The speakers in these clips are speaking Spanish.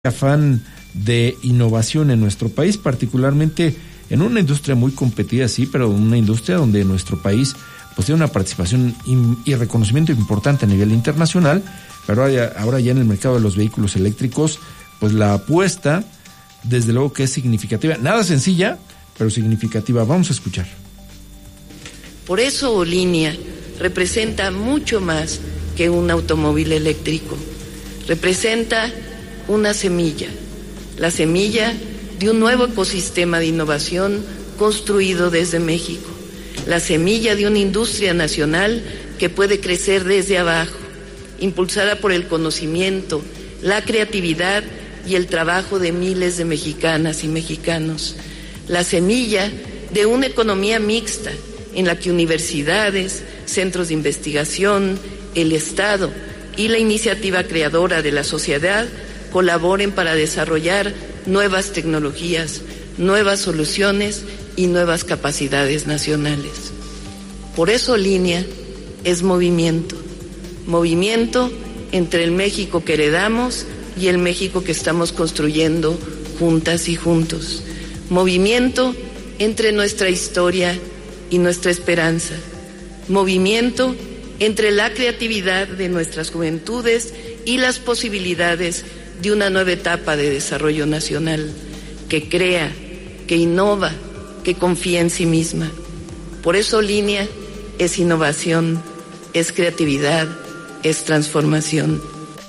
afán de innovación en nuestro país, particularmente en una industria muy competida, sí, pero una industria donde nuestro país pues tiene una participación y reconocimiento importante a nivel internacional, pero ahora ya en el mercado de los vehículos eléctricos, pues la apuesta, desde luego que es significativa, nada sencilla, pero significativa. Vamos a escuchar. Por eso Olinia representa mucho más que un automóvil eléctrico. Representa una semilla, la semilla de un nuevo ecosistema de innovación construido desde México, la semilla de una industria nacional que puede crecer desde abajo, impulsada por el conocimiento, la creatividad y el trabajo de miles de mexicanas y mexicanos, la semilla de una economía mixta en la que universidades, centros de investigación, el Estado y la iniciativa creadora de la sociedad colaboren para desarrollar nuevas tecnologías, nuevas soluciones y nuevas capacidades nacionales. Por eso Olinia es movimiento, movimiento entre el México que heredamos y el México que estamos construyendo juntas y juntos, movimiento entre nuestra historia y nuestra esperanza, movimiento entre la creatividad de nuestras juventudes y las posibilidades de una nueva etapa de desarrollo nacional, que crea, que innova, que confía en sí misma. Por eso Olinia es innovación, es creatividad, es transformación.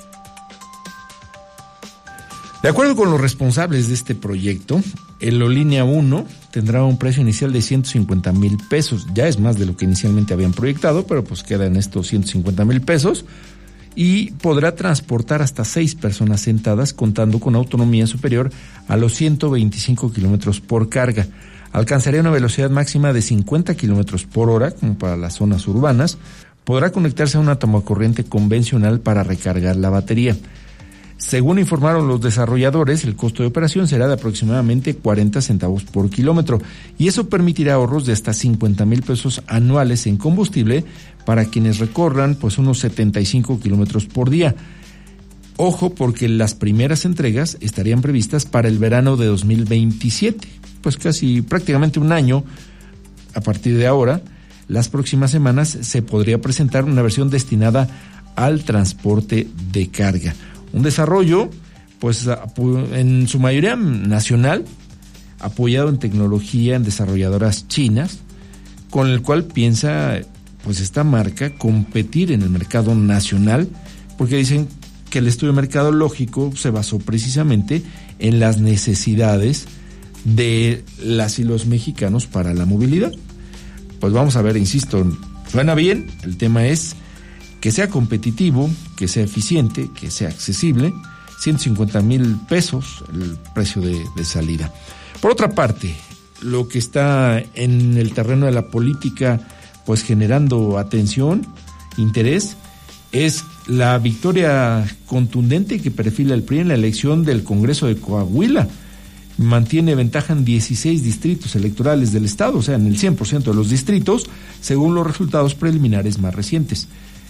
De acuerdo con los responsables de este proyecto, el Olinia 1 tendrá un precio inicial de 150,000 pesos. Ya es más de lo que inicialmente habían proyectado, pero pues quedan estos 150,000 pesos. Y podrá transportar hasta 6 personas sentadas, contando con autonomía superior a los 125 kilómetros por carga. Alcanzaría una velocidad máxima de 50 kilómetros por hora, como para las zonas urbanas. Podrá conectarse a una tomacorriente convencional para recargar la batería. Según informaron los desarrolladores, el costo de operación será de aproximadamente 40 centavos por kilómetro, y eso permitirá ahorros de hasta 50,000 pesos anuales en combustible para quienes recorran pues unos 75 kilómetros por día. Ojo, porque las primeras entregas estarían previstas para el verano de 2027, pues casi prácticamente un año a partir de ahora. Las próximas semanas se podría presentar una versión destinada al transporte de carga. Un desarrollo, pues, en su mayoría nacional, apoyado en tecnología en desarrolladoras chinas, con el cual piensa, pues, esta marca competir en el mercado nacional, porque dicen que el estudio mercadológico se basó precisamente en las necesidades de las y los mexicanos para la movilidad. Pues vamos a ver, insisto, suena bien, el tema es que sea competitivo, que sea eficiente, que sea accesible. 150,000 pesos el precio de salida. Por otra parte, lo que está en el terreno de la política, pues generando atención, interés, es la victoria contundente que perfila el PRI en la elección del Congreso de Coahuila. Mantiene ventaja en 16 distritos electorales del estado, o sea, en el 100% de los distritos, según los resultados preliminares más recientes.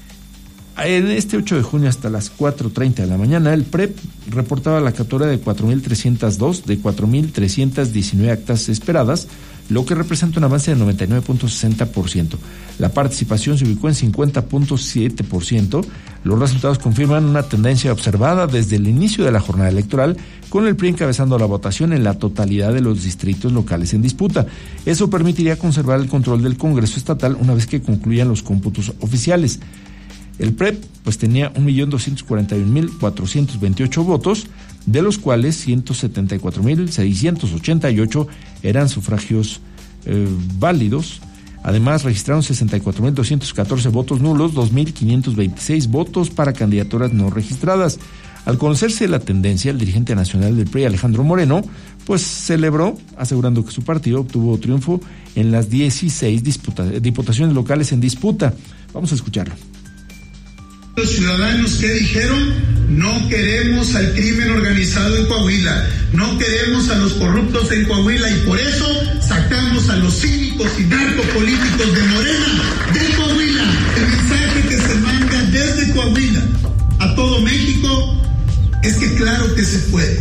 En este 8 de junio hasta las 4:30 de la mañana, el PREP reportaba la captura de 4,302 de 4,319 actas esperadas, lo que representa un avance de 99.60%. La participación se ubicó en 50.7%. Los resultados confirman una tendencia observada desde el inicio de la jornada electoral, con el PRI encabezando la votación en la totalidad de los distritos locales en disputa. Eso permitiría conservar el control del Congreso estatal una vez que concluyan los cómputos oficiales. El PREP pues tenía 1,241,428 votos, de los cuales 174,688 eran sufragios válidos. Además, registraron 64,214 votos nulos, 2,526 votos para candidaturas no registradas. Al conocerse la tendencia, el dirigente nacional del PRI, Alejandro Moreno, pues celebró, asegurando que su partido obtuvo triunfo en las 16 diputaciones locales en disputa. Vamos a escucharlo. Los ciudadanos que dijeron: no queremos al crimen organizado en Coahuila, no queremos a los corruptos en Coahuila, y por eso sacamos a los cínicos y narcopolíticos de Morena de Coahuila. El mensaje que se manda desde Coahuila a todo México Es que claro que se puede.